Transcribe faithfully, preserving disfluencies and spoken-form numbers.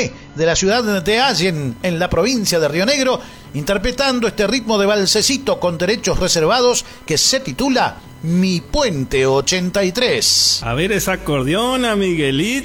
Noé, de la ciudad de Allen, en la provincia de Río Negro, interpretando este ritmo de valsecito con derechos reservados que se titula Mi Puente ochenta y tres. A ver esa acordeona, Miguelito.